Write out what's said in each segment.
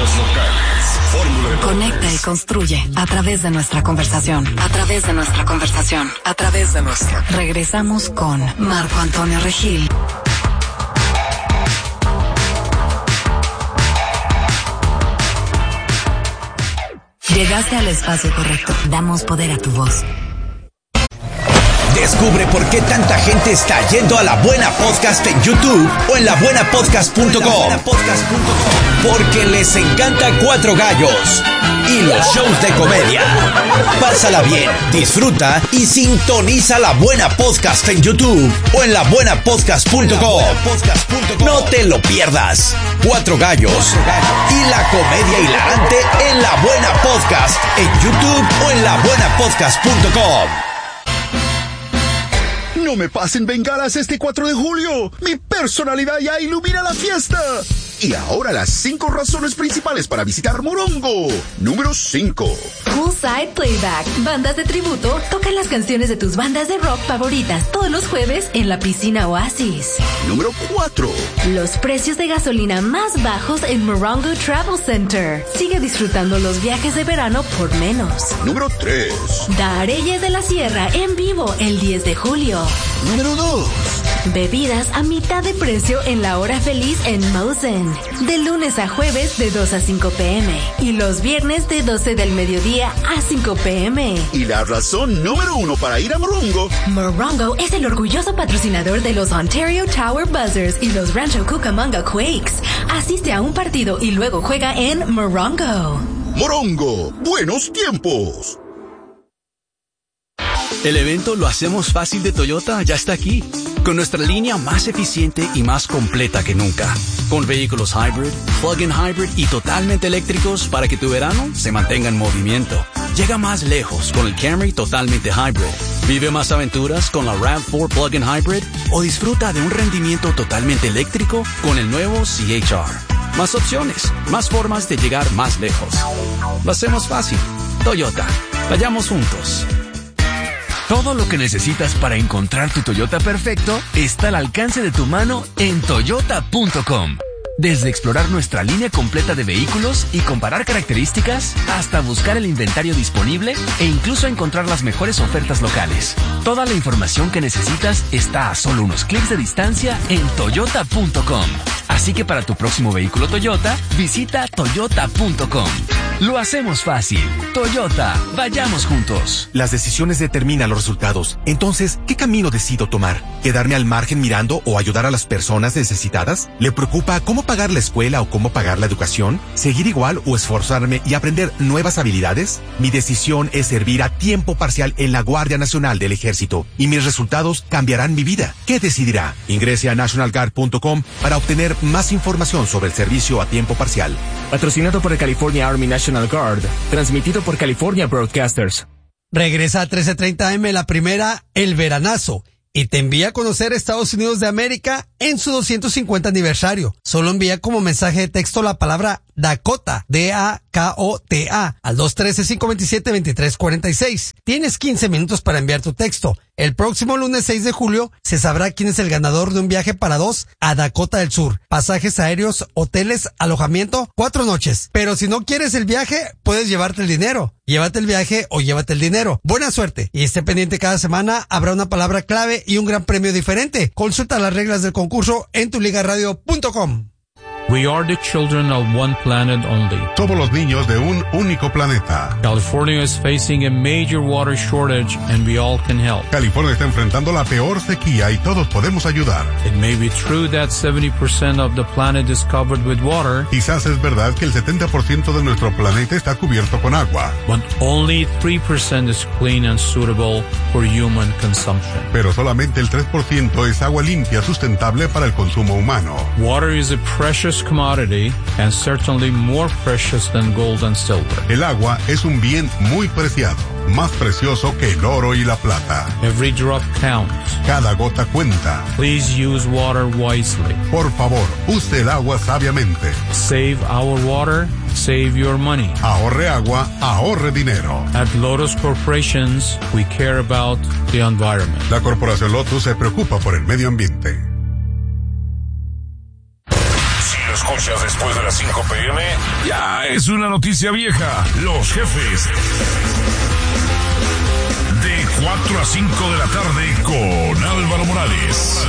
locales. Fórmula Deportes. Conecta y construye a través de nuestra conversación. A través de nuestra conversación. A través de nuestra. Regresamos con Marco Antonio Regil. Llegaste al espacio correcto. Damos poder a tu voz. Descubre por qué tanta gente está yendo a La Buena Podcast en YouTube o en labuenapodcast.com. Porque les encanta Cuatro Gallos y los shows de comedia. Pásala bien, disfruta y sintoniza La Buena Podcast en YouTube o en labuenapodcast.com. No te lo pierdas. Cuatro Gallos y la comedia hilarante en La Buena Podcast en YouTube o en labuenapodcast.com. No me pasen bengalas este 4 de julio. Mi personalidad ya ilumina la fiesta. Y ahora las 5 razones principales para visitar Morongo. Número 5. Poolside Playback. Bandas de tributo tocan las canciones de tus bandas de rock favoritas todos los jueves en la piscina Oasis. Número 4. Los precios de gasolina más bajos en Morongo Travel Center. Sigue disfrutando los viajes de verano por menos. Número 3. Dareyes de la Sierra en vivo el 10 de julio. Número 2. Bebidas a mitad de precio en la hora feliz en Mosen. De lunes a jueves de 2 a 5 p.m. Y los viernes de 12 del mediodía a 5 p.m. Y la razón número 1 para ir a Morongo. Morongo es el orgulloso patrocinador de los Ontario Tower Buzzers y los Rancho Cucamonga Quakes. Asiste a un partido y luego juega en Morongo. Morongo, buenos tiempos. El evento Lo Hacemos Fácil de Toyota ya está aquí, con nuestra línea más eficiente y más completa que nunca, con vehículos hybrid, plug-in hybrid y totalmente eléctricos para que tu verano se mantenga en movimiento. Llega más lejos con el Camry totalmente hybrid. Vive más aventuras con la RAV4 plug-in hybrid o disfruta de un rendimiento totalmente eléctrico con el nuevo CHR. Más opciones, más formas de llegar más lejos. Lo hacemos fácil. Toyota. Vayamos juntos. Todo lo que necesitas para encontrar tu Toyota perfecto está al alcance de tu mano en toyota.com. Desde explorar nuestra línea completa de vehículos y comparar características, hasta buscar el inventario disponible e incluso encontrar las mejores ofertas locales. Toda la información que necesitas está a solo unos clics de distancia en toyota.com. Así que para tu próximo vehículo Toyota, visita toyota.com. Lo hacemos fácil. Toyota, vayamos juntos. Las decisiones determinan los resultados. Entonces, ¿qué camino decido tomar? ¿Quedarme al margen mirando o ayudar a las personas necesitadas? ¿Le preocupa cómo pagar la escuela o cómo pagar la educación? ¿Seguir igual o esforzarme y aprender nuevas habilidades? Mi decisión es servir a tiempo parcial en la Guardia Nacional del Ejército y mis resultados cambiarán mi vida. ¿Qué decidirá? Ingrese a nationalguard.com para obtener más información sobre el servicio a tiempo parcial. Patrocinado por el California Army National Guard, transmitido por California Broadcasters. Regresa a 1330 AM la primera, El Veranazo, y te envía a conocer Estados Unidos de América en su 250 aniversario. Solo envía como mensaje de texto la palabra Dakota, D-A-K-O-T-A, al 213-527-2346. Tienes 15 minutos para enviar tu texto. El próximo lunes 6 de julio se sabrá quién es el ganador de un viaje para 2 a Dakota del Sur. Pasajes aéreos, hoteles, alojamiento, 4 noches. Pero si no quieres el viaje, puedes llevarte el dinero. Llévate el viaje o llévate el dinero. Buena suerte. Y esté pendiente, cada semana habrá una palabra clave y un gran premio diferente. Consulta las reglas del concurso en tuligaradio.com. We are the children of one planet only. Somos los niños de un único planeta. California is facing a major water shortage and we all can help. California está enfrentando la peor sequía y todos podemos ayudar. It may be true that 70% of the planet is covered with water. Quizás es verdad que el 70% de nuestro planeta está cubierto con agua. But only 3% is clean and suitable for human consumption. Pero solamente el 3% es agua limpia sustentable para el consumo humano. Water is a precious commodity and certainly more precious than gold and silver. El agua es un bien muy preciado, más precioso que el oro y la plata. Every drop counts. Cada gota cuenta. Please use water wisely. Por favor, use el agua sabiamente. Save our water, save your money. Ahorre agua, ahorre dinero. At Lotus Corporations, we care about the environment. La corporación Lotus se preocupa por el medio ambiente. Si lo escuchas Después de las 5 p.m. ya es una noticia vieja. Los jefes. De 4 a 5 de la tarde con Álvaro Morales.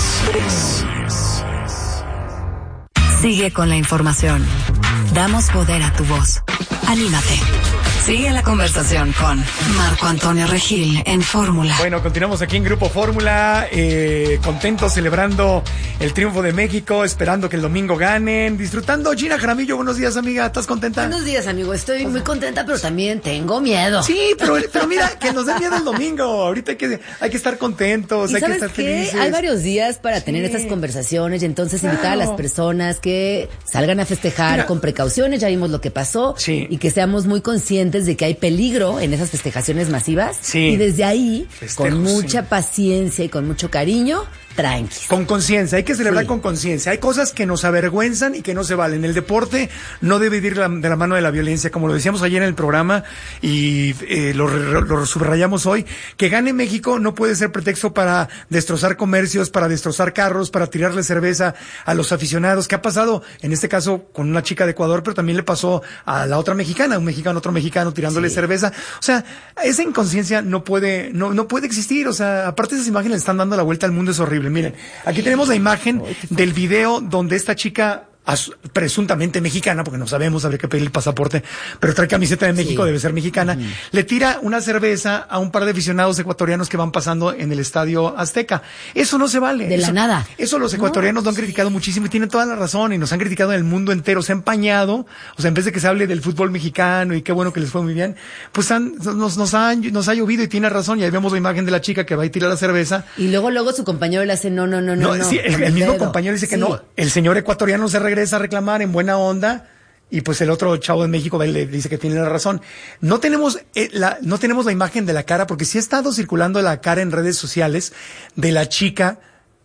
Sigue con la información. Damos poder a tu voz. Anímate. Sigue la conversación con Marco Antonio Regil en Fórmula. Bueno, continuamos aquí en Grupo Fórmula, contentos, celebrando el triunfo de México, esperando que el domingo ganen, disfrutando. Gina Jaramillo, buenos días, amiga, ¿estás contenta? Buenos días, amigo, estoy muy contenta, pero también tengo miedo. Sí, pero mira, que nos dé miedo el domingo. Ahorita hay que estar contentos, hay que estar felices. Hay varios días para tener estas conversaciones y entonces invitar a las personas que salgan a festejar con precauciones, ya vimos lo que pasó, y que seamos muy conscientes de que hay peligro en esas festejaciones masivas, y desde ahí, con mucha paciencia y con mucho cariño, tranqui. Con conciencia, hay que celebrar con conciencia. Hay cosas que nos avergüenzan y que no se valen. El deporte no debe ir de la mano de la violencia, como lo decíamos ayer en el programa y lo subrayamos hoy. Que gane México no puede ser pretexto para destrozar comercios, para destrozar carros, para tirarle cerveza a los aficionados. ¿Qué ha pasado? En este caso con una chica de Ecuador, pero también le pasó a la otra mexicana, un mexicano, otro mexicano tirándole cerveza. O sea, esa inconsciencia no puede existir. O sea, aparte esas imágenes le están dando la vuelta al mundo, es horrible. Miren, aquí tenemos la imagen del video donde esta chica, presuntamente mexicana, porque no sabemos, habría que pedir el pasaporte, pero trae camiseta de México, debe ser mexicana, le tira una cerveza a un par de aficionados ecuatorianos que van pasando en el Estadio Azteca. Eso no se vale. De la nada. Eso los ecuatorianos lo han criticado muchísimo y tienen toda la razón, y nos han criticado en el mundo entero. Se ha empañado, o sea, en vez de que se hable del fútbol mexicano y qué bueno que les fue muy bien, pues nos ha llovido, y tiene razón. Y ahí vemos la imagen de la chica que va y tira la cerveza. Y luego su compañero le hace no. Sí, el mismo compañero dice que no. El señor ecuatoriano se regresa a reclamar en buena onda, y pues el otro chavo de México le dice que tiene la razón. No tenemos la imagen de la cara, porque sí ha estado circulando la cara en redes sociales de la chica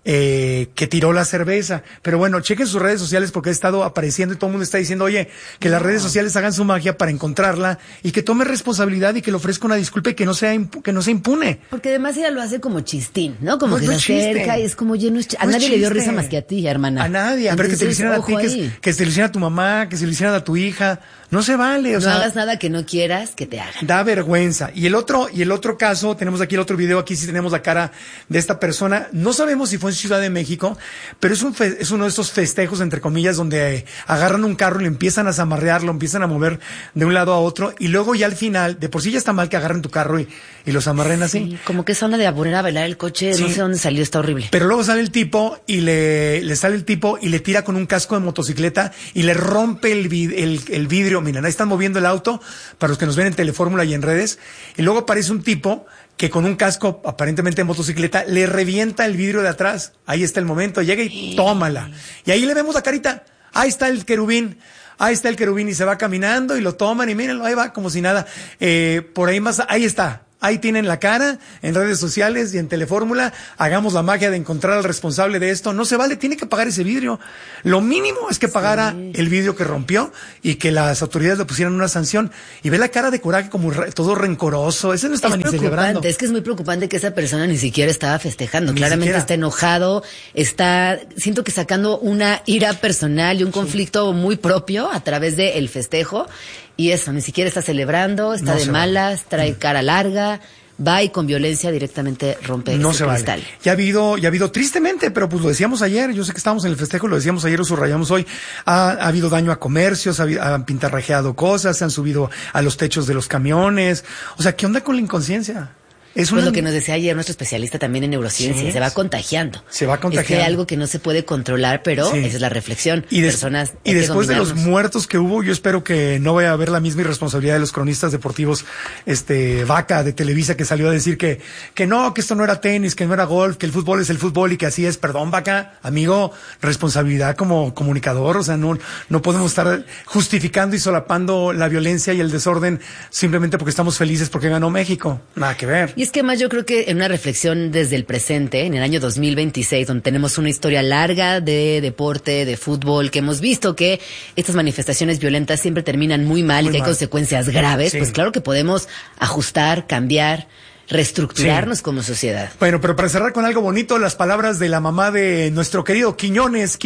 que tiró la cerveza. Pero bueno, chequen sus redes sociales, porque ha estado apareciendo y todo el mundo está diciendo, oye, que las redes sociales hagan su magia para encontrarla y que tome responsabilidad y que le ofrezca una disculpa y que no sea impune. Porque además ella lo hace como chistín, ¿no? Como que se acerca y es como lleno. A nadie le dio risa más que a ti, hermana. A nadie. A ver, que te lo hicieran a ti, que se lo hicieran a tu mamá, que se lo hicieran a tu hija. No se vale. No hagas nada que no quieras que te hagan. Da vergüenza. Y el otro caso, tenemos aquí el otro video, aquí sí tenemos la cara de esta persona. No sabemos si fue en Ciudad de México, pero es uno de estos festejos, entre comillas, donde agarran un carro y le empiezan a zamarrear, lo empiezan a mover de un lado a otro, y luego ya al final, de por sí ya está mal que agarren tu carro y los amarren así. Sí, como que esa onda de poner a bailar el coche, no sé dónde salió, está horrible. Pero luego sale el tipo y le sale el tipo y le tira con un casco de motocicleta y le rompe el vidrio. Miren, ahí están moviendo el auto, para los que nos ven en Telefórmula y en redes, y luego aparece un tipo que con un casco aparentemente de motocicleta le revienta el vidrio de atrás. Ahí está el momento, llega y tómala. Y ahí le vemos la carita. Ahí está el querubín y se va caminando y lo toman y mírenlo, ahí va como si nada. Por ahí más, ahí está. Ahí tienen la cara en redes sociales y en Telefórmula. Hagamos la magia de encontrar al responsable de esto. No se vale, tiene que pagar ese vidrio. Lo mínimo es que pagara el vidrio que rompió y que las autoridades le pusieran una sanción. Y ve la cara de coraje como todo rencoroso. Ese no estaba ni celebrando. Es que es muy preocupante que esa persona ni siquiera estaba festejando. Claramente está enojado, siento que sacando una ira personal y un conflicto muy propio a través del festejo. Y eso, ni siquiera está celebrando, está de malas, trae cara larga, va y con violencia directamente rompe ese cristal. Vale. Ya ha habido tristemente, pero pues lo decíamos ayer, yo sé que estábamos en el festejo, lo decíamos ayer, lo subrayamos hoy, ha habido daño a comercios, han pintarrajeado cosas, se han subido a los techos de los camiones. O sea, ¿qué onda con la inconsciencia? Es lo que nos decía ayer nuestro especialista también en neurociencia, se va contagiando. Es que hay algo que no se puede controlar, pero esa es la reflexión. Y después de los muertos que hubo, yo espero que no vaya a haber la misma irresponsabilidad de los cronistas deportivos, Vaca de Televisa, que salió a decir que no, que esto no era tenis, que no era golf, que el fútbol es el fútbol y que así es. Perdón, Vaca, amigo, responsabilidad como comunicador. O sea, no podemos estar justificando y solapando la violencia y el desorden simplemente porque estamos felices porque ganó México. Nada que ver. Y es que más yo creo que en una reflexión desde el presente, en el año 2026, donde tenemos una historia larga de deporte, de fútbol, que hemos visto que estas manifestaciones violentas siempre terminan muy mal y que hay consecuencias graves, pues claro que podemos ajustar, cambiar reestructurarnos como sociedad. Bueno, pero para cerrar con algo bonito, las palabras de la mamá de nuestro querido Quiñones.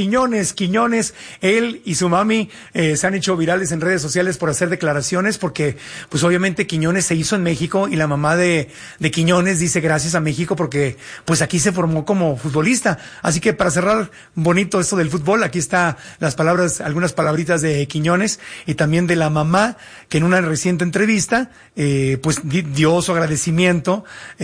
Él y su mami se han hecho virales en redes sociales por hacer declaraciones, porque pues obviamente Quiñones se hizo en México y la mamá de Quiñones dice gracias a México porque pues aquí se formó como futbolista. Así que para cerrar bonito esto del fútbol, aquí está las palabras, algunas palabritas de Quiñones y también de la mamá, que en una reciente entrevista pues dio su agradecimiento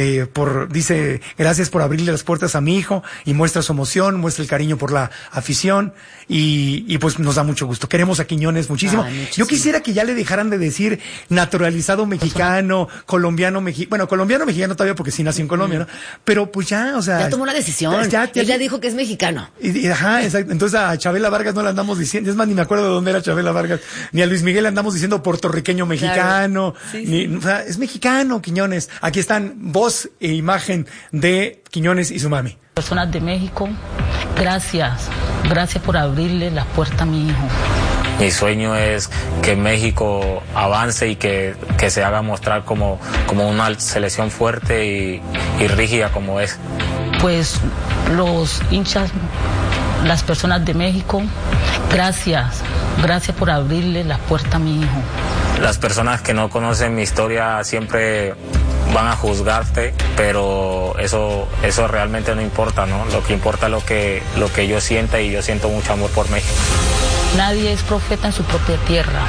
dice gracias por abrirle las puertas a mi hijo, y muestra su emoción, muestra el cariño por la afición, y pues nos da mucho gusto. Queremos a Quiñones muchísimo. Yo quisiera que ya le dejaran de decir naturalizado mexicano, colombiano mexicano todavía, porque sí nació en Colombia, ¿no? Pero pues ya, o sea, ya tomó la decisión. Él ya dijo que es mexicano. Ajá, exacto. Entonces a Chabela Vargas no le andamos diciendo, es más, ni me acuerdo de dónde era Chabela Vargas, ni a Luis Miguel le andamos diciendo puertorriqueño mexicano, claro. O sea, es mexicano, Quiñones. Aquí están voz e imagen de Quiñones y su mami. Personas de México, gracias por abrirle la puerta a mi hijo. Mi sueño es que México avance y que se haga mostrar como una selección fuerte y rígida como es. Pues los hinchas, las personas de México, gracias por abrirle la puerta a mi hijo. Las personas que no conocen mi historia siempre van a juzgarte, pero eso realmente no importa, ¿no? Lo que importa es lo que yo sienta, y yo siento mucho amor por México. Nadie es profeta en su propia tierra.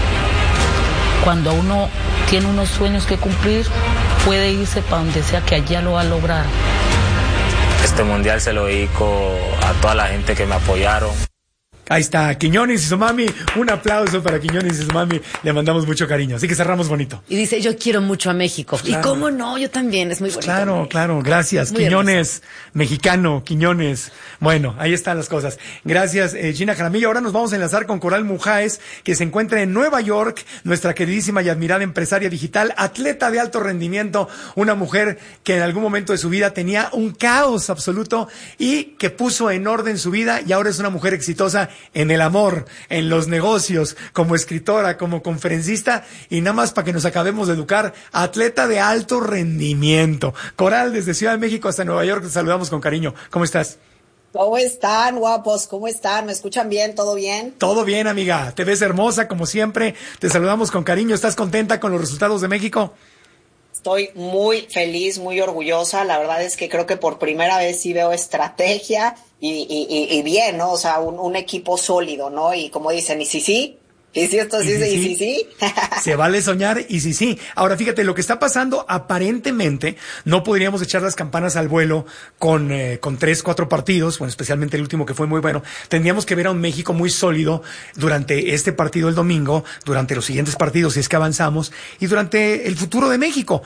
Cuando uno tiene unos sueños que cumplir, puede irse para donde sea, que allá lo va a lograr. Este mundial se lo dedico a toda la gente que me apoyaron. Ahí está, Quiñones y su mami. Un aplauso para Quiñones y su mami. Le mandamos mucho cariño. Así que cerramos bonito. Y dice, yo quiero mucho a México. Claro. ¿Y cómo no? Yo también. Es muy bonito. Claro. Gracias. Muy Quiñones, hermoso. Mexicano, Quiñones. Bueno, ahí están las cosas. Gracias, Gina Jaramillo. Ahora nos vamos a enlazar con Coral Mujáez, que se encuentra en Nueva York. Nuestra queridísima y admirada empresaria digital, atleta de alto rendimiento. Una mujer que en algún momento de su vida tenía un caos absoluto y que puso en orden su vida, y ahora es una mujer exitosa en el amor, en los negocios, como escritora, como conferencista, y nada más para que nos acabemos de educar, atleta de alto rendimiento. Coral, desde Ciudad de México hasta Nueva York, te saludamos con cariño. ¿Cómo estás? ¿Cómo están, guapos? ¿Cómo están? ¿Me escuchan bien? ¿Todo bien? Todo bien, amiga. Te ves hermosa, como siempre. Te saludamos con cariño. ¿Estás contenta con los resultados de México? Estoy muy feliz, muy orgullosa. La verdad es que creo que por primera vez sí veo estrategia y bien, ¿no? O sea, un equipo sólido, ¿no? Y como dicen, ¿y sí? ¿Y si esto sí? ¿Y sí? Se vale soñar, y sí. Ahora, fíjate, lo que está pasando, aparentemente, no podríamos echar las campanas al vuelo con 3-4 partidos, bueno, especialmente el último que fue muy bueno. Tendríamos que ver a un México muy sólido durante este partido el domingo, durante los siguientes partidos, si es que avanzamos, y durante el futuro de México.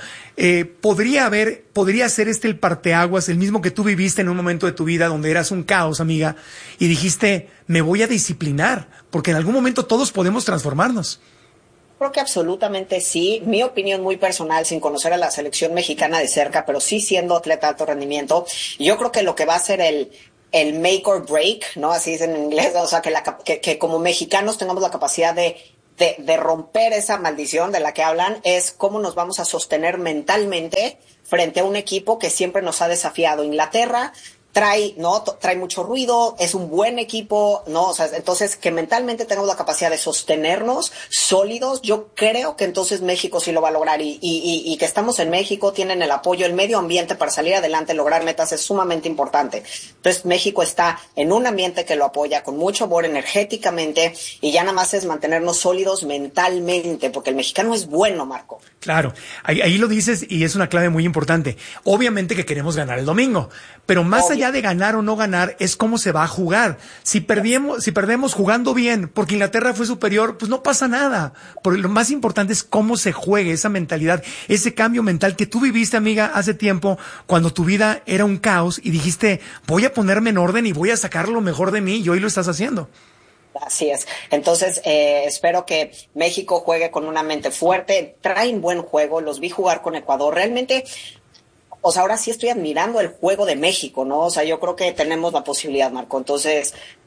Podría ser el parteaguas, el mismo que tú viviste en un momento de tu vida donde eras un caos, amiga, y dijiste, me voy a disciplinar, porque en algún momento todos podemos transformarnos. Creo que absolutamente sí. Mi opinión muy personal, sin conocer a la selección mexicana de cerca, pero sí siendo atleta de alto rendimiento, yo creo que lo que va a ser el make or break, ¿no? Así es en inglés, o sea, que como mexicanos tengamos la capacidad de romper esa maldición de la que hablan, es cómo nos vamos a sostener mentalmente frente a un equipo que siempre nos ha desafiado. Inglaterra trae mucho ruido, es un buen equipo, ¿no? O sea, entonces que mentalmente tengamos la capacidad de sostenernos sólidos. Yo creo que entonces México sí lo va a lograr, y que estamos en México, tienen el apoyo, el medio ambiente para salir adelante, lograr metas es sumamente importante. Entonces México está en un ambiente que lo apoya con mucho amor energéticamente, y ya nada más es mantenernos sólidos mentalmente, porque el mexicano es bueno, Marco. Claro, ahí lo dices, y es una clave muy importante. Obviamente que queremos ganar el domingo, pero más allá de ganar o no ganar, es cómo se va a jugar. Si perdemos jugando bien, porque Inglaterra fue superior, pues no pasa nada. Porque lo más importante es cómo se juegue, esa mentalidad, ese cambio mental que tú viviste, amiga, hace tiempo, cuando tu vida era un caos y dijiste, voy a ponerme en orden y voy a sacar lo mejor de mí, y hoy lo estás haciendo. Así es. Entonces, espero que México juegue con una mente fuerte. Traen buen juego, los vi jugar con Ecuador. Realmente, o sea, ahora sí estoy admirando el juego de México, ¿no? O sea, yo creo que tenemos la posibilidad, Marco. Entonces,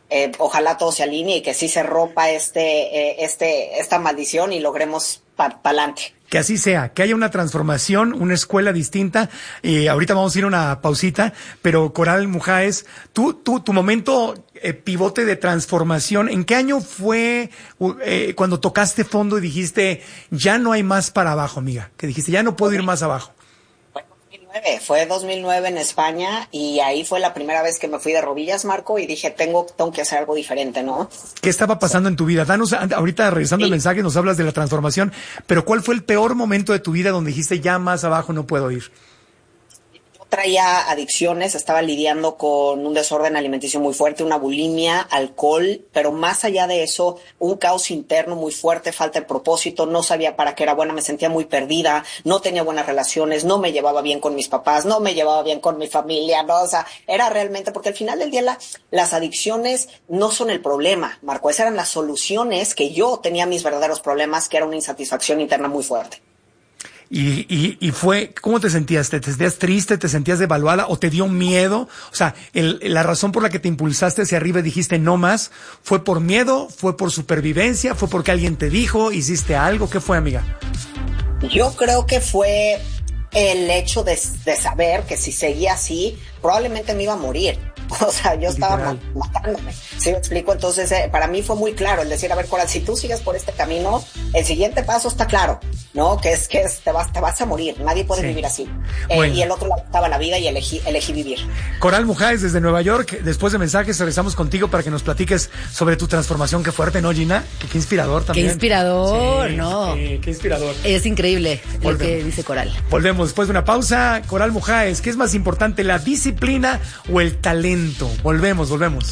ojalá todo se alinee y que sí se rompa esta maldición y logremos pa'lante. Que así sea, que haya una transformación, una escuela distinta. Ahorita vamos a ir a una pausita, pero Coral Mujáez, tu momento pivote de transformación, ¿en qué año fue cuando tocaste fondo y dijiste, ya no hay más para abajo, amiga? Que dijiste, ya no puedo ir más abajo. Fue 2009 en España y ahí fue la primera vez que me fui de rodillas, Marco, y dije, tengo que hacer algo diferente, ¿no? ¿Qué estaba pasando en tu vida? Danos, ahorita regresando el mensaje, nos hablas de la transformación, pero ¿cuál fue el peor momento de tu vida donde dijiste, ya más abajo no puedo ir? Traía adicciones, estaba lidiando con un desorden alimenticio muy fuerte, una bulimia, alcohol, pero más allá de eso, un caos interno muy fuerte, falta de propósito, no sabía para qué era buena, me sentía muy perdida, no tenía buenas relaciones, no me llevaba bien con mis papás, no me llevaba bien con mi familia, ¿no? O sea, era realmente, porque al final del día las adicciones no son el problema, Marco, esas eran las soluciones que yo tenía mis verdaderos problemas, que era una insatisfacción interna muy fuerte. Y fue, ¿cómo te sentías? ¿Te sentías triste? ¿Te sentías devaluada? ¿O te dio miedo? O sea, la razón por la que te impulsaste hacia arriba y dijiste no más, ¿fue por miedo? ¿Fue por supervivencia? ¿Fue porque alguien te dijo? ¿Hiciste algo? ¿Qué fue, amiga? Yo creo que fue el hecho de saber que si seguía así, probablemente me iba a morir. O sea, yo estaba matándome. ¿Sí me explico? Entonces, para mí fue muy claro el decir, a ver, Coral, si tú sigues por este camino, el siguiente paso está claro, ¿no? Que es te vas a morir. Nadie puede vivir así. Bueno. Y el otro lado estaba la vida y elegí vivir. Coral Mujáez, desde Nueva York. Después de mensajes, regresamos contigo para que nos platiques sobre tu transformación. Qué fuerte, ¿no, Gina? Qué inspirador también. Qué inspirador, sí, ¿no? Sí, qué inspirador. Es increíble lo que dice Coral. Volvemos después de una pausa. Coral Mujáez, ¿qué es más importante, la disciplina o el talento? Volvemos.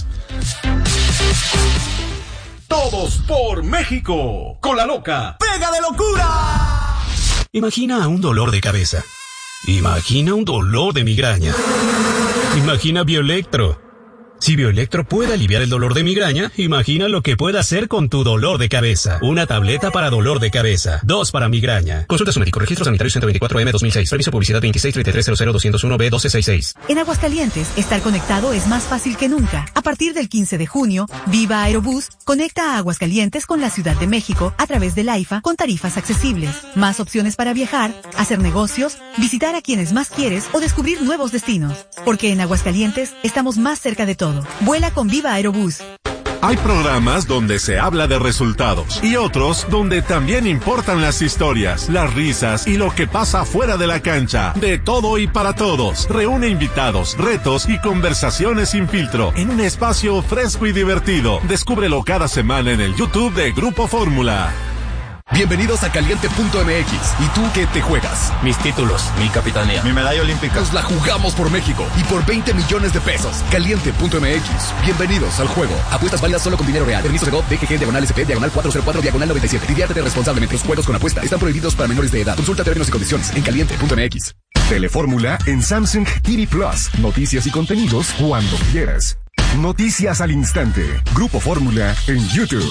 Todos por México. Con la loca. ¡Pega de locura! Imagina un dolor de cabeza. Imagina un dolor de migraña. Imagina Bioelectro. Si Bioelectro puede aliviar el dolor de migraña, imagina lo que puede hacer con tu dolor de cabeza. Una tableta para dolor de cabeza. 2 para migraña. Consulta a su médico. Registro sanitario 124M 2006. Reviso publicidad 2633000201B1266. En Aguascalientes, estar conectado es más fácil que nunca. A partir del 15 de junio, Viva Aerobús conecta a Aguascalientes con la Ciudad de México a través del AIFA con tarifas accesibles. Más opciones para viajar, hacer negocios, visitar a quienes más quieres o descubrir nuevos destinos. Porque en Aguascalientes estamos más cerca de todo. Vuela con Viva Aerobús. Hay programas donde se habla de resultados y otros donde también importan las historias, las risas y lo que pasa fuera de la cancha. De todo y para todos. Reúne invitados, retos y conversaciones sin filtro en un espacio fresco y divertido. Descúbrelo cada semana en el YouTube de Grupo Fórmula. Bienvenidos a Caliente.mx. ¿Y tú qué te juegas? Mis títulos, mi capitanía, mi medalla olímpica. Nos la jugamos por México y por 20 millones de pesos. Caliente.mx. Bienvenidos al juego. Apuestas válidas solo con dinero real. Permiso de GOV, DGG, /SP, /404, /97. Diviértete responsablemente. Los juegos con apuesta están prohibidos para menores de edad. Consulta términos y condiciones en Caliente.mx. Telefórmula en Samsung TV Plus. Noticias y contenidos cuando quieras. Noticias al instante. Grupo Fórmula en YouTube.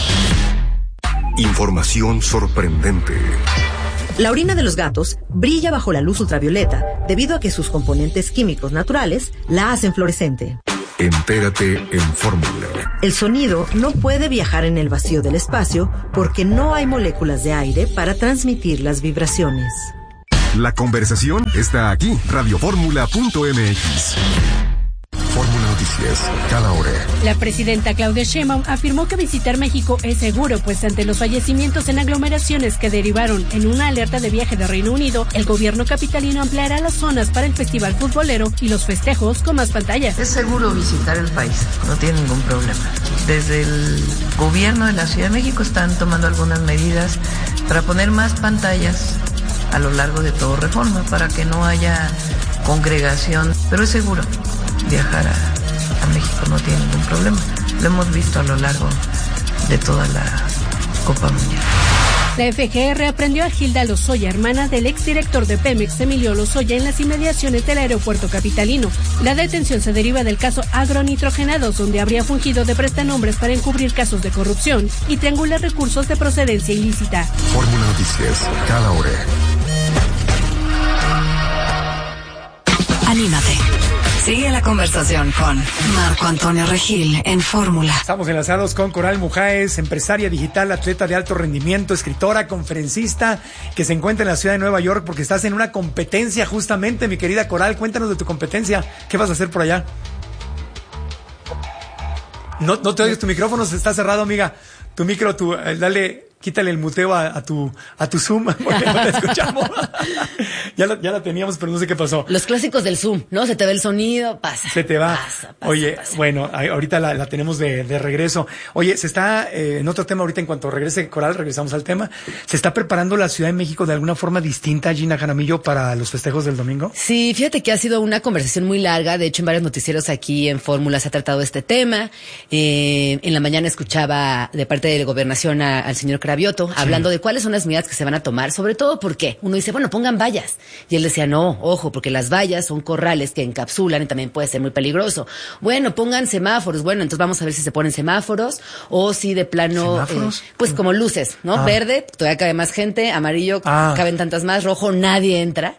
Información sorprendente. La orina de los gatos brilla bajo la luz ultravioleta debido a que sus componentes químicos naturales la hacen fluorescente. Entérate en Fórmula. El sonido no puede viajar en el vacío del espacio porque no hay moléculas de aire para transmitir las vibraciones. La conversación está aquí. Radioformula.mx. Fórmula Noticias, cada hora. La presidenta Claudia Sheinbaum afirmó que visitar México es seguro, pues ante los fallecimientos en aglomeraciones que derivaron en una alerta de viaje de Reino Unido, el gobierno capitalino ampliará las zonas para el festival futbolero y los festejos con más pantallas. Es seguro visitar el país, no tiene ningún problema. Desde el gobierno de la Ciudad de México están tomando algunas medidas para poner más pantallas a lo largo de todo Reforma, para que no haya congregación, pero es seguro. Viajar a México no tiene ningún problema. Lo hemos visto a lo largo de toda la Copa Mundial. La FGR aprendió a Gilda Lozoya, hermana del exdirector de Pemex, Emilio Lozoya, en las inmediaciones del aeropuerto capitalino. La detención se deriva del caso Agronitrogenados, donde habría fungido de prestanombres para encubrir casos de corrupción y triangular recursos de procedencia ilícita. Fórmula Noticias, cada hora. Anímate. Sigue la conversación con Marco Antonio Regil en Fórmula. Estamos enlazados con Coral Mujáez, empresaria digital, atleta de alto rendimiento, escritora, conferencista, que se encuentra en la ciudad de Nueva York porque estás en una competencia justamente, mi querida Coral. Cuéntanos de tu competencia. ¿Qué vas a hacer por allá? No te oyes, tu micrófono está cerrado, amiga. Tu micro, quítale el muteo a tu Zoom, porque no te escuchamos. ya la teníamos, pero no sé qué pasó. Los clásicos del Zoom, ¿no? Se te ve el sonido, pasa. Se te va. Pasa, Oye, pasa. Bueno, ahorita la tenemos de regreso. Oye, se está, en otro tema ahorita, en cuanto regrese Coral, regresamos al tema. ¿Se está preparando la Ciudad de México de alguna forma distinta, Gina Jaramillo, para los festejos del domingo? Sí, fíjate que ha sido una conversación muy larga. De hecho, en varios noticieros aquí en Fórmula se ha tratado este tema. En la mañana escuchaba de parte de la Gobernación al señor Cravioto hablando de cuáles son las medidas que se van a tomar, sobre todo porque uno dice, bueno, pongan vallas. Y él decía, no, ojo, porque las vallas son corrales que encapsulan y también puede ser muy peligroso. Bueno, pongan semáforos. Bueno, entonces vamos a ver si se ponen semáforos o si de plano, pues como luces, ¿no? Verde, todavía cabe más gente, amarillo, caben tantas más, rojo, nadie entra.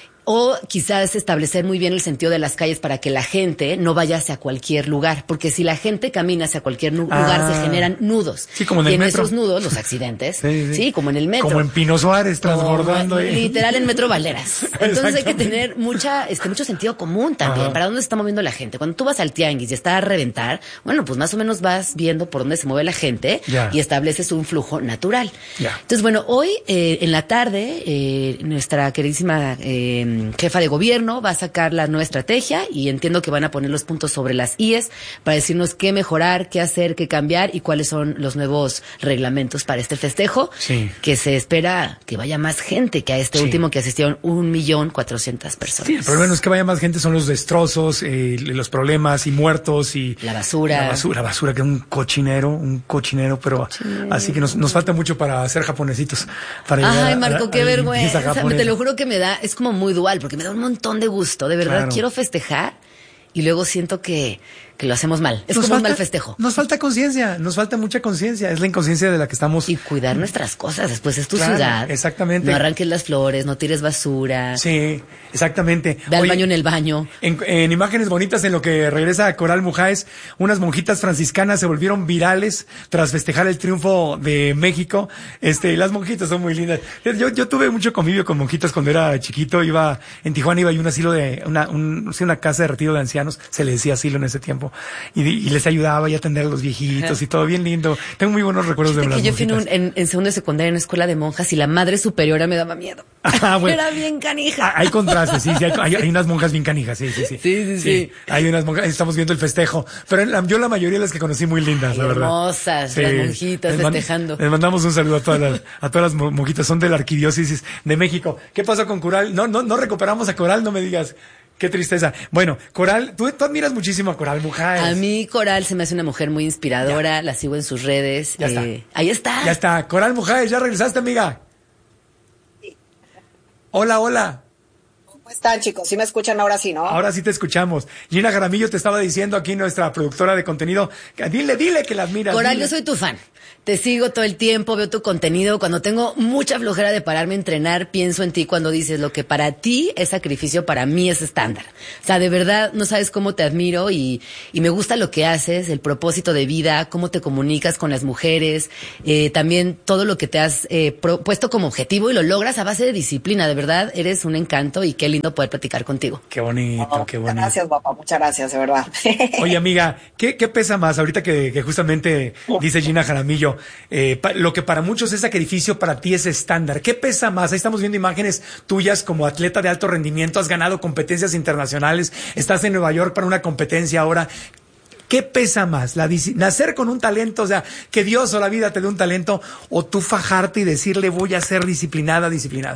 O quizás establecer muy bien el sentido de las calles para que la gente no vaya hacia cualquier lugar. Porque si la gente camina hacia cualquier lugar, se generan nudos. Sí, como en el metro. Y en esos nudos, los accidentes. Sí, como en el metro. Como en Pino Suárez, transbordando ahí. Literal en Metro Valderas. Entonces hay que tener mucho sentido común también. ¿Para dónde se está moviendo la gente? Cuando tú vas al tianguis y está a reventar, bueno, pues más o menos vas viendo por dónde se mueve la gente y estableces un flujo natural. Entonces, bueno, hoy en la tarde, nuestra queridísima jefa de gobierno va a sacar la nueva estrategia y entiendo que van a poner los puntos sobre las IES para decirnos qué mejorar, qué hacer, qué cambiar y cuáles son los nuevos reglamentos para este festejo, que se espera que vaya más gente que a este último que asistieron 1,400,000 personas. Sí, el problema no es que vaya más gente, son los destrozos, los problemas y muertos y la basura. La basura, que es un cochinero, pero así que nos falta mucho para ser japonesitos. Ay, Marco, qué vergüenza. Te lo juro que es como muy dual, porque me da un montón de gusto, de verdad. Quiero festejar y luego siento que lo hacemos mal. Es como un mal festejo. Nos falta conciencia, nos falta mucha conciencia. Es la inconsciencia de la que estamos. Y cuidar nuestras cosas. Después es tu ciudad. Exactamente. No arranques las flores, no tires basura. Sí, exactamente. Ve al baño en el baño. En imágenes bonitas, en lo que regresa a Coral Mujáez, unas monjitas franciscanas se volvieron virales tras festejar el triunfo de México. Las monjitas son muy lindas. Yo tuve mucho convivio con monjitas cuando era chiquito. En Tijuana iba a un asilo una casa de retiro de ancianos. Se le decía asilo en ese tiempo. Y les ayudaba y atender a los viejitos y todo bien lindo. Tengo muy buenos recuerdos de las monjitas. Yo fui en segundo de secundaria en una escuela de monjas y la madre superiora me daba miedo. Bueno. Era bien canija. Hay contrastes, sí, hay unas monjas bien canijas, sí. Hay unas monjas, estamos viendo el festejo. Pero yo la mayoría de las que conocí muy lindas, la verdad. Hermosas, las monjitas festejando. Les mandamos un saludo a todas las monjitas, son de la Arquidiócesis de México. ¿Qué pasó con Coral? No recuperamos a Coral, no me digas. Qué tristeza. Bueno, Coral, tú admiras muchísimo a Coral Mujáez. A mí Coral se me hace una mujer muy inspiradora, la sigo en sus redes. Ya está. Ahí está. Ya está. Coral Mujáez, ¿ya regresaste, amiga? Sí. Hola. ¿Cómo están, chicos? ¿Sí me escuchan ahora sí, no? Ahora sí te escuchamos. Gina Jaramillo te estaba diciendo aquí, nuestra productora de contenido, dile que la admiras. Coral, yo soy tu fan. Te sigo todo el tiempo, veo tu contenido. Cuando tengo mucha flojera de pararme a entrenar, pienso en ti cuando dices lo que para ti es sacrificio, para mí es estándar. O sea, de verdad, no sabes cómo te admiro y me gusta lo que haces, el propósito de vida, cómo te comunicas con las mujeres, también todo lo que te has puesto como objetivo y lo logras a base de disciplina. De verdad, eres un encanto y qué lindo poder platicar contigo. Qué bonito, qué bonito. Muchas gracias, guapa, muchas gracias, de verdad. Oye, amiga, ¿qué pesa más ahorita que justamente dice Gina Jaramillo? Lo que para muchos es sacrificio, para ti es estándar. ¿Qué pesa más? Ahí estamos viendo imágenes tuyas como atleta de alto rendimiento, has ganado competencias internacionales, estás en Nueva York para una competencia ahora. ¿Qué pesa más? Nacer con un talento, o sea, que Dios o la vida te dé un talento, o tú fajarte y decirle voy a ser disciplinado?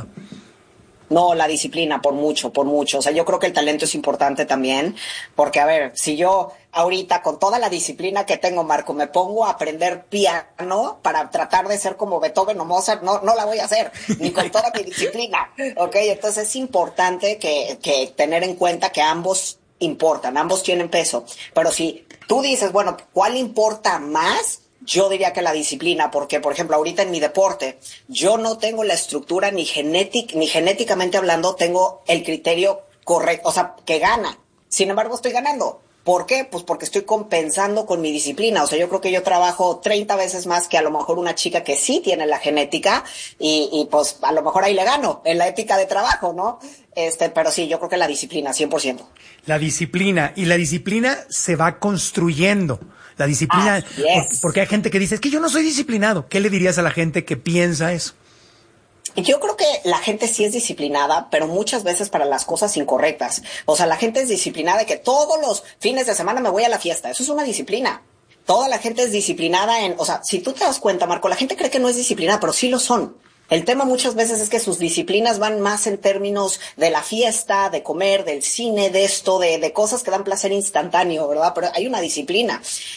No, la disciplina, por mucho. O sea, yo creo que el talento es importante también, porque, a ver, si yo ahorita con toda la disciplina que tengo, Marco, me pongo a aprender piano para tratar de ser como Beethoven o Mozart, no la voy a hacer, ni con toda mi disciplina, ¿ok? Entonces es importante que tener en cuenta que ambos importan, ambos tienen peso, pero si tú dices, bueno, ¿cuál importa más? Yo diría que la disciplina, porque, por ejemplo, ahorita en mi deporte, yo no tengo la estructura ni genéticamente hablando, tengo el criterio correcto, o sea, que gana, sin embargo estoy ganando. ¿Por qué? Pues porque estoy compensando con mi disciplina. O sea, yo creo que yo trabajo 30 veces más que a lo mejor una chica que sí tiene la genética y pues a lo mejor ahí le gano en la ética de trabajo, ¿no? Pero sí, yo creo que la disciplina, 100%. La disciplina. Y la disciplina se va construyendo. La disciplina, porque hay gente que dice, es que yo no soy disciplinado. ¿Qué le dirías a la gente que piensa eso? Yo creo que la gente sí es disciplinada, pero muchas veces para las cosas incorrectas. O sea, la gente es disciplinada de que todos los fines de semana me voy a la fiesta. Eso es una disciplina. Toda la gente es disciplinada o sea, si tú te das cuenta, Marco, la gente cree que no es disciplinada, pero sí lo son. El tema muchas veces es que sus disciplinas van más en términos de la fiesta, de comer, del cine, de esto, de cosas que dan placer instantáneo, ¿verdad? Pero hay una disciplina.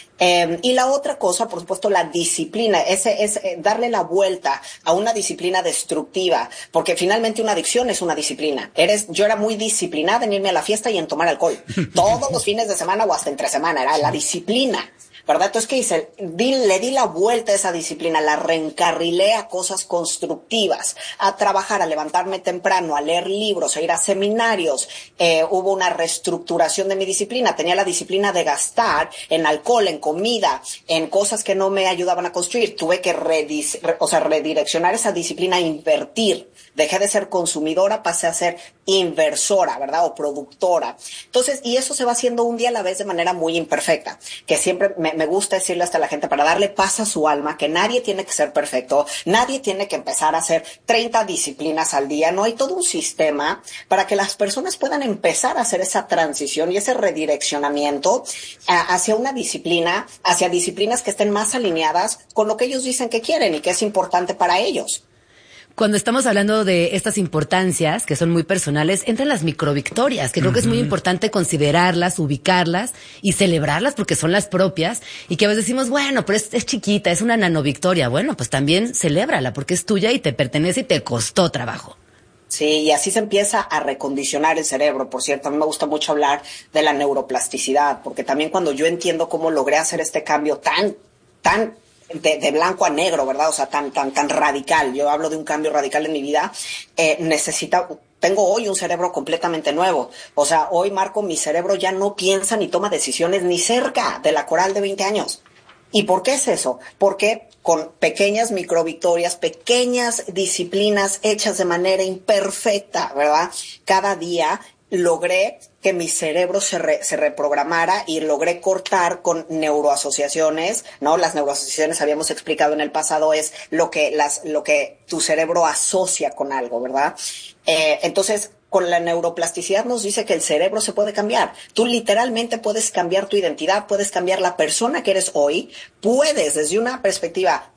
Y la otra cosa, por supuesto, la disciplina, es darle la vuelta a una disciplina destructiva, porque finalmente una adicción es una disciplina. Yo era muy disciplinada en irme a la fiesta y en tomar alcohol. Todos los fines de semana o hasta entre semana, era la disciplina. ¿Verdad? Entonces, ¿qué hice? Le di la vuelta a esa disciplina, la reencarrilé a cosas constructivas, a trabajar, a levantarme temprano, a leer libros, a ir a seminarios. Hubo una reestructuración de mi disciplina. Tenía la disciplina de gastar en alcohol, en comida, en cosas que no me ayudaban a construir. Tuve que redireccionar esa disciplina a invertir. Dejé de ser consumidora, pasé a ser inversora, ¿verdad? O productora. Entonces, y eso se va haciendo un día a la vez de manera muy imperfecta, que siempre me gusta decirle hasta a la gente para darle paz a su alma, que nadie tiene que ser perfecto, nadie tiene que empezar a hacer 30 disciplinas al día, no hay todo un sistema para que las personas puedan empezar a hacer esa transición y ese redireccionamiento hacia una disciplina, hacia disciplinas que estén más alineadas con lo que ellos dicen que quieren y que es importante para ellos. Cuando estamos hablando de estas importancias, que son muy personales, entran las microvictorias, que creo que es muy importante considerarlas, ubicarlas y celebrarlas porque son las propias, y que a veces decimos, bueno, pero es chiquita, es una nanovictoria. Bueno, pues también celébrala porque es tuya y te pertenece y te costó trabajo. Sí, y así se empieza a recondicionar el cerebro. Por cierto, a mí me gusta mucho hablar de la neuroplasticidad, porque también cuando yo entiendo cómo logré hacer este cambio tan de blanco a negro, ¿verdad? O sea, tan radical. Yo hablo de un cambio radical en mi vida. Tengo hoy un cerebro completamente nuevo. O sea, hoy, Marco, mi cerebro ya no piensa ni toma decisiones ni cerca de la Coral de 20 años. ¿Y por qué es eso? Porque con pequeñas microvictorias, pequeñas disciplinas hechas de manera imperfecta, ¿verdad? Cada día logré que mi cerebro se reprogramara y logré cortar con neuroasociaciones, ¿no? Las neuroasociaciones, habíamos explicado en el pasado, es lo que tu cerebro asocia con algo, ¿verdad? Entonces, con la neuroplasticidad nos dice que el cerebro se puede cambiar. Tú literalmente puedes cambiar tu identidad, puedes cambiar la persona que eres hoy, puedes desde una perspectiva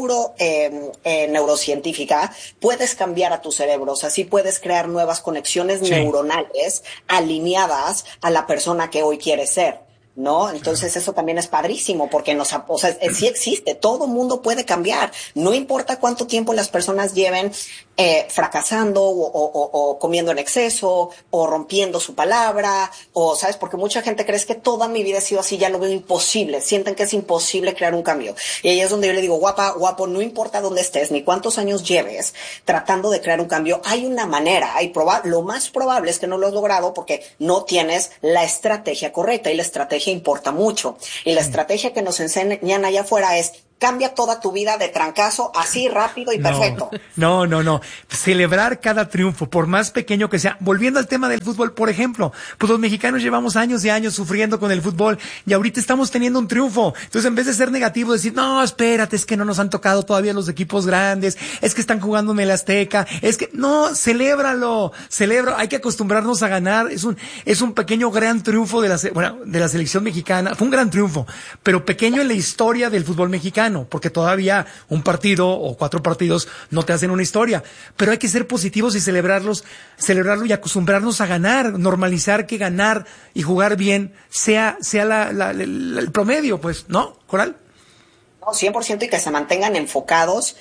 neurocientífica, puedes cambiar a tu cerebro, o sea, sí puedes crear nuevas conexiones neuronales alineadas a la persona que hoy quieres ser, ¿no? Entonces eso también es padrísimo porque sí existe, todo mundo puede cambiar, no importa cuánto tiempo las personas lleven fracasando o comiendo en exceso o rompiendo su palabra o, ¿sabes? Porque mucha gente cree que toda mi vida ha sido así, ya lo veo imposible, sienten que es imposible crear un cambio. Y ahí es donde yo le digo, guapo, no importa dónde estés ni cuántos años lleves tratando de crear un cambio, hay una manera, lo más probable es que no lo has logrado porque no tienes la estrategia correcta y la estrategia importa mucho. Y la estrategia que nos enseñan allá afuera es cambia toda tu vida de trancazo, así rápido y perfecto. No. Celebrar cada triunfo, por más pequeño que sea. Volviendo al tema del fútbol, por ejemplo, pues los mexicanos llevamos años y años sufriendo con el fútbol y ahorita estamos teniendo un triunfo. Entonces, en vez de ser negativo, decir, no, espérate, es que no nos han tocado todavía los equipos grandes, es que están jugando en el Azteca, celébralo. Hay que acostumbrarnos a ganar. Es un pequeño gran triunfo de la selección mexicana. Fue un gran triunfo, pero pequeño en la historia del fútbol mexicano, porque todavía un partido o 4 partidos no te hacen una historia, pero hay que ser positivos y celebrarlo y acostumbrarnos a ganar, normalizar que ganar y jugar bien sea el promedio, pues, ¿no, Coral? No, 100%, y que se mantengan enfocados.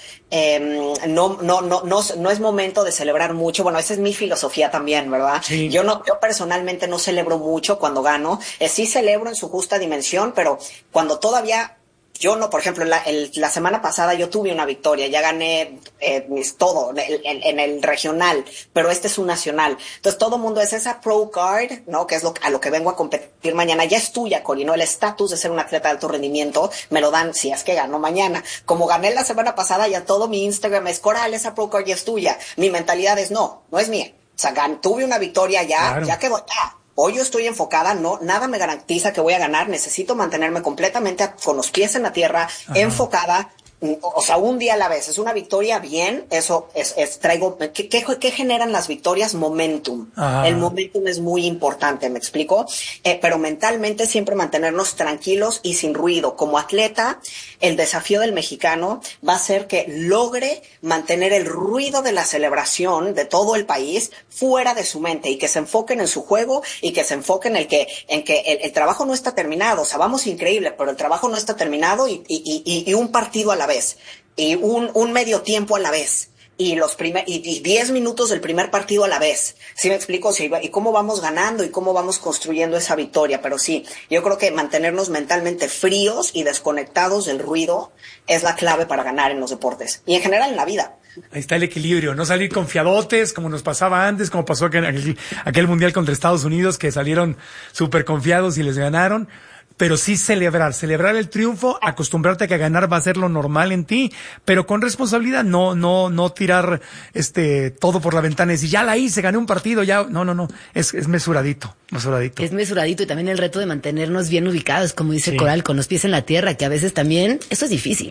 No es momento de celebrar mucho. Bueno, esa es mi filosofía también, ¿verdad? Sí. Yo personalmente no celebro mucho cuando gano. Sí celebro en su justa dimensión, pero cuando todavía yo no, por ejemplo, la semana pasada yo tuve una victoria, ya gané todo en el regional, pero este es un nacional. Entonces todo mundo es esa Pro Card, ¿no? Que es a lo que vengo a competir mañana, ya es tuya, Cori, ¿no? El estatus de ser un atleta de alto rendimiento me lo dan si es que gano mañana. Como gané la semana pasada, ya todo mi Instagram es Coral, esa Pro Card ya es tuya. Mi mentalidad es no es mía. O sea, tuve una victoria ya, claro. Ya quedó, ya. Hoy yo estoy enfocada, nada me garantiza que voy a ganar, necesito mantenerme completamente con los pies en la tierra, ajá, enfocada, o sea, un día a la vez. Es una victoria bien, eso traigo, ¿qué generan las victorias? Momentum. Ajá. El momentum es muy importante, ¿me explico? Pero mentalmente siempre mantenernos tranquilos y sin ruido. Como atleta, el desafío del mexicano va a ser que logre mantener el ruido de la celebración de todo el país fuera de su mente y que se enfoquen en su juego y que se enfoquen en que el trabajo no está terminado. O sea, vamos increíble, pero el trabajo no está terminado y un partido a la vez. Y un medio tiempo a la vez y 10 minutos del primer partido a la vez. ¿Sí me explico? Sí, y cómo vamos ganando y cómo vamos construyendo esa victoria. Pero sí, yo creo que mantenernos mentalmente fríos y desconectados del ruido es la clave para ganar en los deportes y en general en la vida. Ahí está el equilibrio, no salir confiadotes como nos pasaba antes, como pasó aquel mundial contra Estados Unidos, que salieron súper confiados y les ganaron. Pero sí celebrar el triunfo, acostumbrarte a que ganar va a ser lo normal en ti, pero con responsabilidad, no tirar todo por la ventana y decir, ya la hice, gané un partido, ya, no, es mesuradito. Es mesuradito y también el reto de mantenernos bien ubicados, como dice Coral, con los pies en la tierra, que a veces también, eso es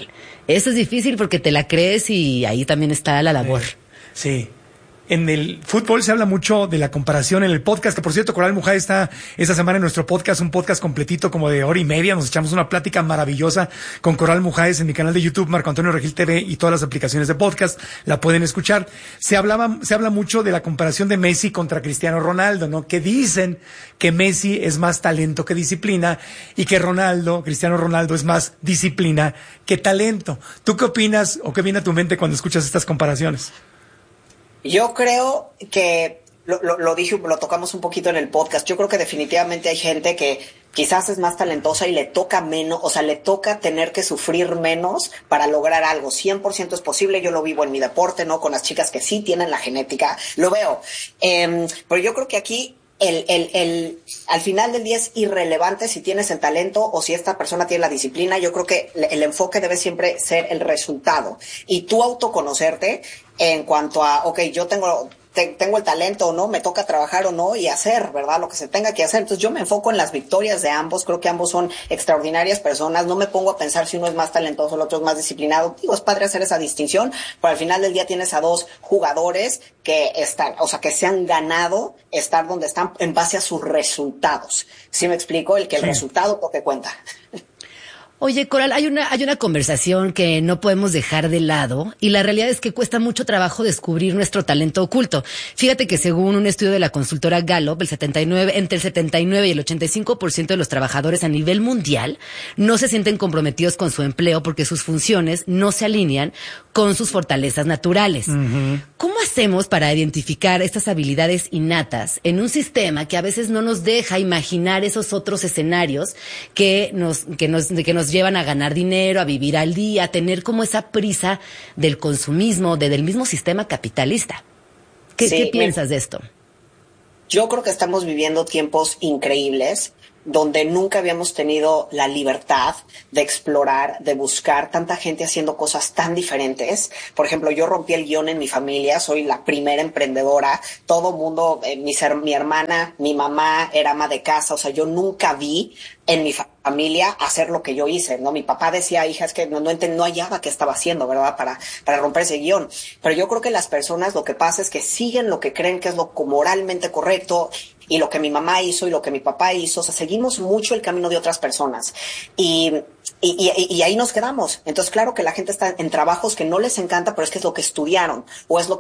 difícil porque te la crees y ahí también está la labor. Sí. En el fútbol se habla mucho de la comparación en el podcast, que por cierto, Coral Mujay está esta semana en nuestro podcast, un podcast completito como de hora y media. Nos echamos una plática maravillosa con Coral Mujay en mi canal de YouTube, Marco Antonio Regil TV, y todas las aplicaciones de podcast la pueden escuchar. Se habla mucho de la comparación de Messi contra Cristiano Ronaldo, ¿no? Que dicen que Messi es más talento que disciplina y que Cristiano Ronaldo es más disciplina que talento. ¿Tú qué opinas o qué viene a tu mente cuando escuchas estas comparaciones? Yo creo que lo dije, lo tocamos un poquito en el podcast. Yo creo que definitivamente hay gente que quizás es más talentosa y le toca menos, o sea, le toca tener que sufrir menos para lograr algo. 100% es posible. Yo lo vivo en mi deporte, ¿no? Con las chicas que sí tienen la genética, lo veo. Pero yo creo que aquí al final del día es irrelevante si tienes el talento o si esta persona tiene la disciplina. Yo creo que el enfoque debe siempre ser el resultado y tú autoconocerte en cuanto a, yo tengo el talento o no, me toca trabajar o no y hacer, ¿verdad? Lo que se tenga que hacer. Entonces yo me enfoco en las victorias de ambos. Creo que ambos son extraordinarias personas. No me pongo a pensar si uno es más talentoso, el otro es más disciplinado. Digo, es padre hacer esa distinción, pero al final del día tienes a dos jugadores que están, o sea, que se han ganado estar donde están en base a sus resultados. ¿Sí me explico? El resultado es lo que cuenta. Oye, Coral, hay una conversación que no podemos dejar de lado y la realidad es que cuesta mucho trabajo descubrir nuestro talento oculto. Fíjate que según un estudio de la consultora Gallup, entre el 79 y el 85% de los trabajadores a nivel mundial no se sienten comprometidos con su empleo porque sus funciones no se alinean con sus fortalezas naturales. Uh-huh. ¿Cómo hacemos para identificar estas habilidades innatas en un sistema que a veces no nos deja imaginar esos otros escenarios que nos llevan a ganar dinero, a vivir al día, a tener como esa prisa del consumismo, del mismo sistema capitalista? ¿Qué piensas de esto? Yo creo que estamos viviendo tiempos increíbles donde nunca habíamos tenido la libertad de explorar, de buscar, tanta gente haciendo cosas tan diferentes. Por ejemplo, yo rompí el guión en mi familia, soy la primera emprendedora, todo mundo, mi hermana, mi mamá era ama de casa, o sea, yo nunca vi en mi familia hacer lo que yo hice, ¿no? Mi papá decía, hija, es que no hallaba qué estaba haciendo, ¿verdad? Para romper ese guión. Pero yo creo que las personas lo que pasa es que siguen lo que creen que es lo moralmente correcto y lo que mi mamá hizo y lo que mi papá hizo. O sea, seguimos mucho el camino de otras personas y ahí nos quedamos. Entonces, claro que la gente está en trabajos que no les encanta, pero es que es lo que estudiaron o es lo